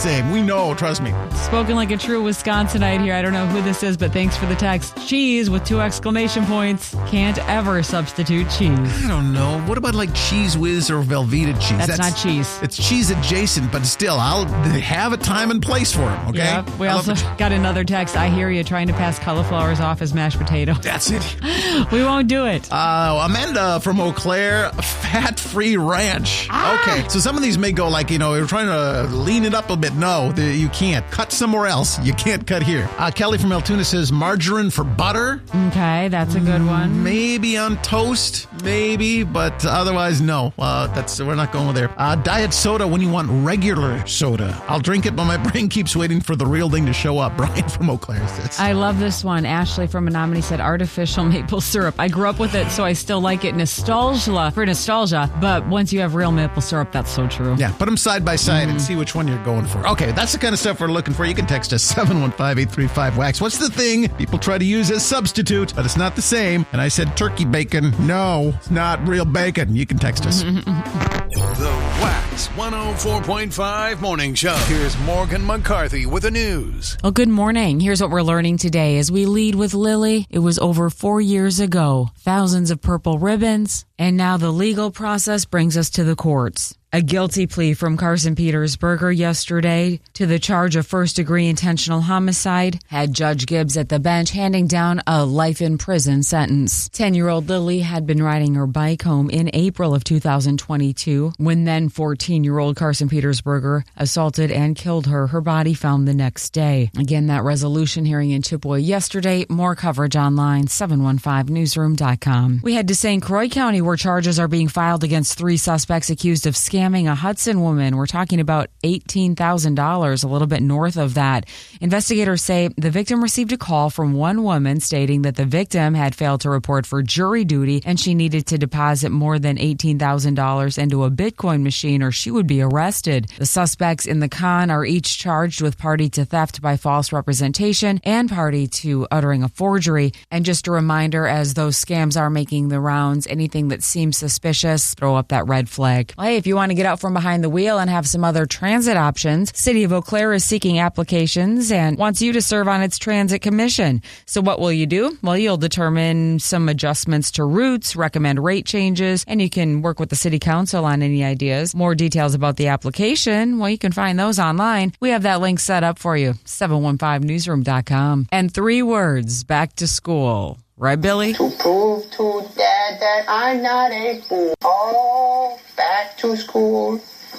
same. We know, trust me. Spoken like a true Wisconsinite here. I don't know who this is, but thanks for the text. Cheese with 2 exclamation points. Can't ever substitute cheese. I don't know. What about like Cheese Whiz or Velveeta cheese? That's not cheese. It's cheese adjacent, but still, I'll have a time and place for them, okay? Yeah, we also got another text. I hear you trying to pass cauliflowers off as mashed potato. That's it. We won't do it. Amanda from Eau Claire, fat-free ranch. Okay, so some of these may go like, you're trying to lean it up a bit. No, you can't. Cut somewhere else. You can't cut here. Kelly from Altoona says margarine for butter. Okay, that's a good one. Maybe on toast, maybe, but otherwise, no. We're not going there. Diet soda when you want regular soda. I'll drink it, but my brain keeps waiting for the real thing to show up. Brian from Eau Claire says. I love this one. Ashley from Menominee said artificial maple syrup. I grew up with it, so I still like it. Nostalgia, but once you have real maple syrup, that's so true. Yeah, put them side by side and see which one you're going for. Okay, that's the kind of stuff we're looking for. You can text us 715-835-WAX. What's the thing people try to use as substitute, but it's not the same? And I said turkey bacon. No, it's not real bacon. You can text us. The Wax 104.5 Morning Show. Here's Morgan McCarthy with the news. Well, good morning. Here's what we're learning today as we lead with Lily. It was over 4 years ago. Thousands of purple ribbons. And now the legal process brings us to the courts. A guilty plea from Carson Petersberger yesterday to the charge of first-degree intentional homicide had Judge Gibbs at the bench handing down a life-in-prison sentence. 10-year-old Lily had been riding her bike home in April of 2022 when then 14-year-old Carson Petersberger assaulted and killed her. Her body found the next day. Again, that resolution hearing in Chippewa yesterday. More coverage online, 715newsroom.com. We head to St. Croix County where charges are being filed against 3 suspects accused of scamming a Hudson woman. We're talking about $18,000, a little bit north of that. Investigators say the victim received a call from one woman stating that the victim had failed to report for jury duty and she needed to deposit more than $18,000 into a Bitcoin machine or she would be arrested. The suspects in the con are each charged with party to theft by false representation and party to uttering a forgery. And just a reminder, as those scams are making the rounds, anything that seems suspicious, throw up that red flag. Hey, if you want to get out from behind the wheel and have some other transit options, City of Eau Claire is seeking applications and wants you to serve on its transit commission. So what will you do? Well, you'll determine some adjustments to routes, recommend rate changes, and you can work with the city council on any ideas. More details about the application, well, you can find those online. We have that link set up for you, 715newsroom.com. And 3 words, back to school. Right, Billy? To prove to Dad that I'm not a fool. Oh, back to school,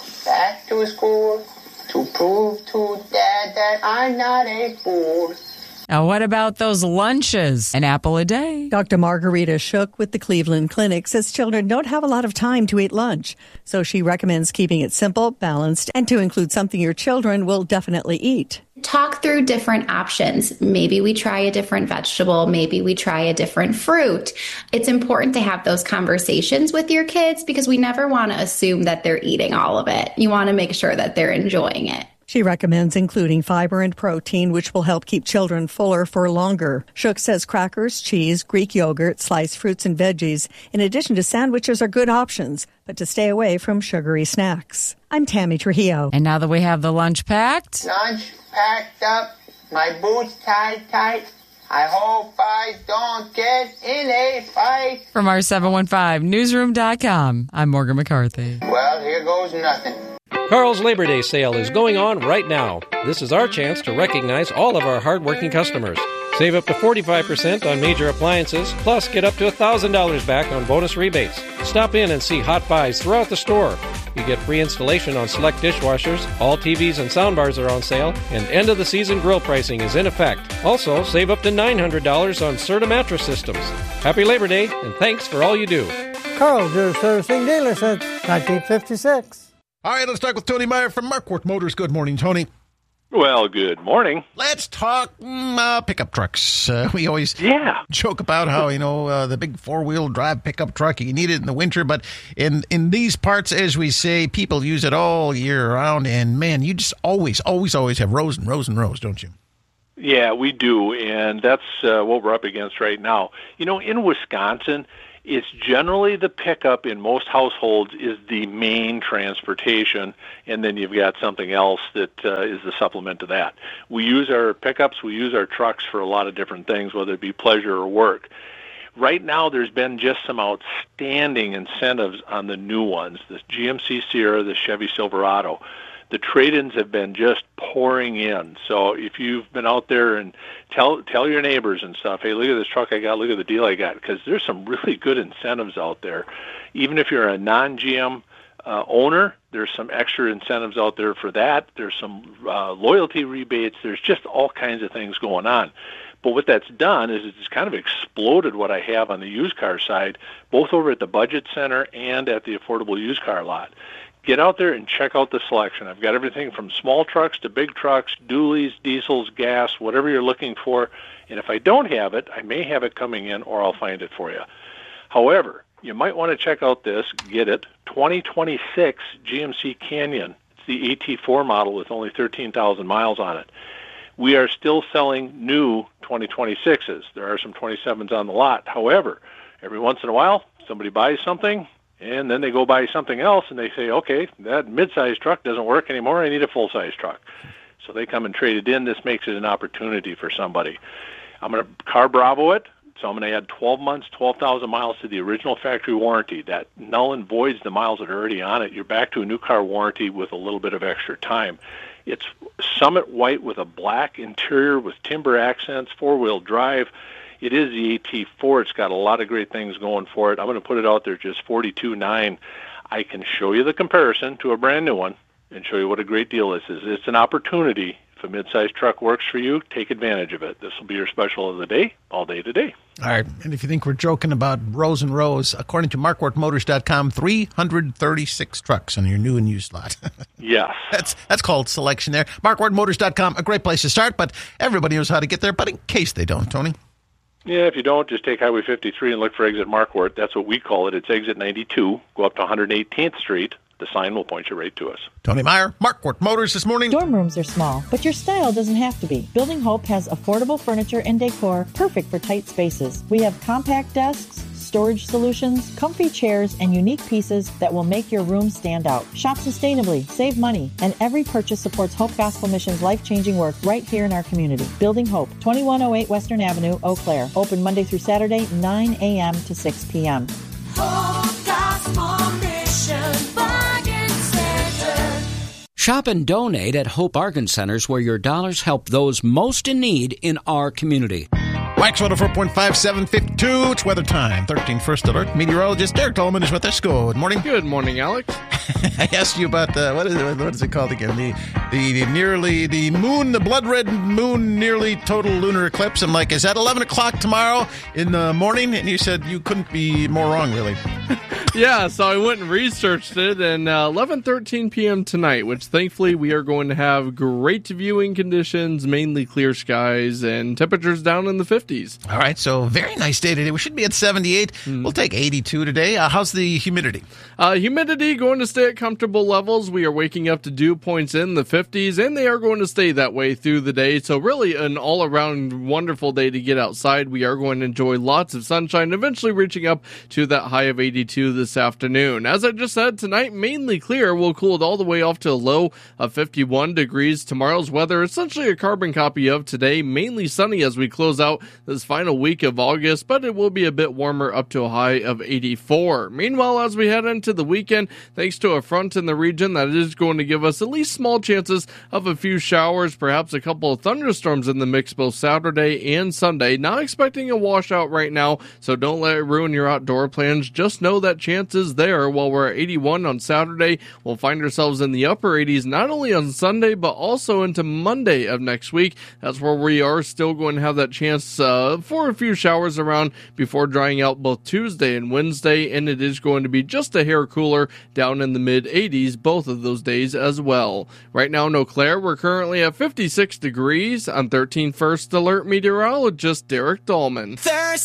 to prove to Dad that I'm not a fool. Now, what about those lunches? An apple a day. Dr. Margarita Shook with the Cleveland Clinic says children don't have a lot of time to eat lunch. So she recommends keeping it simple, balanced, and to include something your children will definitely eat. Talk through different options. Maybe we try a different vegetable. Maybe we try a different fruit. It's important to have those conversations with your kids because we never want to assume that they're eating all of it. You want to make sure that they're enjoying it. She recommends including fiber and protein, which will help keep children fuller for longer. Shook says crackers, cheese, Greek yogurt, sliced fruits, and veggies, in addition to sandwiches, are good options, but to stay away from sugary snacks. I'm Tammy Trujillo. And now that we have the lunch packed. Lunch packed up, my boots tied tight. I hope I don't get in a fight. From our 715newsroom.com, I'm Morgan McCarthy. Well, here goes nothing. Carl's Labor Day sale is going on right now. This is our chance to recognize all of our hardworking customers. Save up to 45% on major appliances, plus get up to $1,000 back on bonus rebates. Stop in and see hot buys throughout the store. You get free installation on select dishwashers, all TVs and soundbars are on sale, and end-of-the-season grill pricing is in effect. Also, save up to $900 on Serta mattress systems. Happy Labor Day, and thanks for all you do. Carl's, your servicing dealer since 1956. All right, let's talk with Tony Meyer from Markworth Motors. Good morning, Tony. Well, good morning. Let's talk pickup trucks. We always joke about how, the big four-wheel drive pickup truck, you need it in the winter, but in these parts, as we say, people use it all year round, and man, you just always have rows and rows and rows, don't you? Yeah, we do, and that's what we're up against right now. In Wisconsin, It's generally the pickup in most households is the main transportation, and then you've got something else that is the supplement to that. We use our pickups, we use our trucks for a lot of different things, whether it be pleasure or work. Right now, there's been just some outstanding incentives on the new ones, the GMC Sierra, the Chevy Silverado. The trade-ins have been just pouring in. So if you've been out there and tell your neighbors and stuff, hey, look at this truck I got, look at the deal I got, because there's some really good incentives out there. Even if you're a non-GM owner, there's some extra incentives out there for that. There's some loyalty rebates. There's just all kinds of things going on. But what that's done is it's kind of exploded what I have on the used car side, both over at the Budget Center and at the Affordable Used Car Lot. Get out there and check out the selection. I've got everything from small trucks to big trucks, dualies, diesels, gas, whatever you're looking for. And if I don't have it, I may have it coming in or I'll find it for you. However, you might want to check out this, get it, 2026 GMC Canyon. It's the AT4 model with only 13,000 miles on it. We are still selling new 2026s. There are some 27s on the lot. However, every once in a while, somebody buys something, and then they go buy something else, and they say, okay, that mid-size truck doesn't work anymore. I need a full-size truck. So they come and trade it in. This makes it an opportunity for somebody. I'm going to Car Bravo it, so I'm going to add 12 months, 12,000 miles to the original factory warranty. That null and voids the miles that are already on it. You're back to a new car warranty with a little bit of extra time. It's Summit White with a black interior with timber accents, four-wheel drive. It is the AT4. It's got a lot of great things going for it. I'm going to put it out there just $42,900. I can show you the comparison to a brand new one and show you what a great deal this is. It's an opportunity. If a mid-sized truck works for you, take advantage of it. This will be your special of the day, all day today. All right. And if you think we're joking about rows and rows, according to MarkworthMotors.com, 336 trucks on your new and used lot. Yes. That's called selection there. MarkworthMotors.com, a great place to start, but everybody knows how to get there. But in case they don't, Tony. Yeah, if you don't, just take Highway 53 and look for exit Markworth. That's what we call it. It's exit 92. Go up to 118th Street. The sign will point you right to us. Tony Meyer, Markworth Motors this morning. Dorm rooms are small, but your style doesn't have to be. Building Hope has affordable furniture and decor perfect for tight spaces. We have compact desks, storage solutions, comfy chairs, and unique pieces that will make your room stand out. Shop sustainably, save money, and every purchase supports Hope Gospel Mission's life-changing work right here in our community. Building Hope, 2108 Western Avenue, Eau Claire. Open Monday through Saturday, 9 a.m. to 6 p.m. Hope Gospel Mission Bargain Center. Shop and donate at Hope Bargain Centers, where your dollars help those most in need in our community. Wax 104.5, 752. It's weather time. 13 First Alert. Meteorologist Derek Tolman is with us. Good morning. Good morning, Alex. I asked you about what is it called again? The moon, the blood red moon, nearly total lunar eclipse. I'm like, is that 11 o'clock tomorrow in the morning? And you said you couldn't be more wrong, really. Yeah, so I went and researched it, and 11:13 p.m. tonight, which thankfully we are going to have great viewing conditions, mainly clear skies, and temperatures down in the 50s. All right, so very nice day today. We should be at 78. We'll take 82 today. How's the humidity? Humidity going to stay at comfortable levels. We are waking up to dew points in the 50s, and they are going to stay that way through the day. So really an all-around wonderful day to get outside. We are going to enjoy lots of sunshine, eventually reaching up to that high of 82 this afternoon. As I just said, tonight mainly clear. We'll cool it all the way off to a low of 51 degrees. Tomorrow's weather essentially a carbon copy of today, mainly sunny as we close out this final week of August, but it will be a bit warmer up to a high of 84. Meanwhile, as we head into the weekend, thanks to a front in the region that is going to give us at least small chances of a few showers, perhaps a couple of thunderstorms in the mix both Saturday and Sunday. Not expecting a washout right now, so don't let it ruin your outdoor plans. Just know that chance is there. While we're at 81 on Saturday, we'll find ourselves in the upper 80s not only on Sunday but also into Monday of next week. That's where we are still going to have that chance for a few showers around before drying out both Tuesday and Wednesday, and it is going to be just a hair cooler down in the mid-80s both of those days as well. Right now in Eau Claire, we're currently at 56 degrees. I'm 13 First Alert meteorologist Derek Dahlman.